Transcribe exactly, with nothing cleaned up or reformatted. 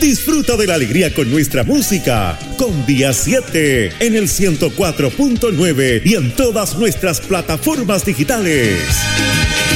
Disfruta de la alegría con nuestra música, con Día siete, en el ciento cuatro punto nueve y en todas nuestras plataformas digitales.